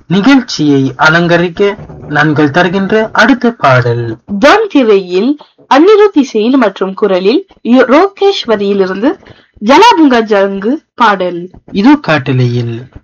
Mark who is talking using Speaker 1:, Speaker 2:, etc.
Speaker 1: நிகழ்ச்சியை அலங்கரிக்க நாங்கள் தருகின்ற அடுத்த பாடல்
Speaker 2: டான் திரையில் அனிருத் இசையில் மற்றும் குரலில் ரோகேஷ் வரியிலிருந்து ஜலாபுங்கா ஜங்கு பாடல்.
Speaker 1: இது காட்டலையில்